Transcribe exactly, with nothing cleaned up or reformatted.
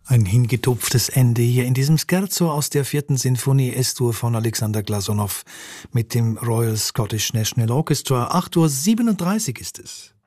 Ein hingetupftes Ende hier in diesem Scherzo aus der vierten Sinfonie S-Dur von Alexander Glazunov mit dem Royal Scottish National Orchestra. acht Uhr siebenunddreißig ist es.